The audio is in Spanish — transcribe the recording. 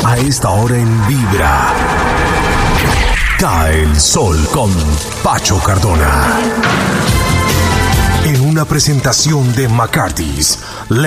A esta hora en Vibra, Cae el Sol con Pacho Cardona. En una presentación de McCarthy's